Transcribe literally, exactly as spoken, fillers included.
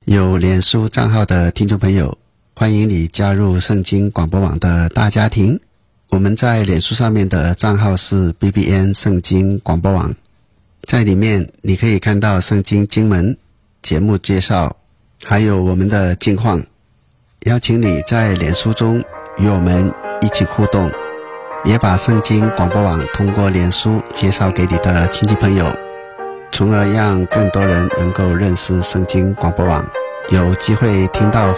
有脸书账号的听众朋友，欢迎你加入圣经广播网的大家庭。我们在脸书上面的账号是 B B N 圣经广播网，在里面你可以看到圣经经文、节目介绍，还有我们的近况。邀请你在脸书中与我们一起互动，也把圣经广播网通过脸书介绍给你的亲戚朋友，从而让更多人能够认识圣经广播网，有机会听到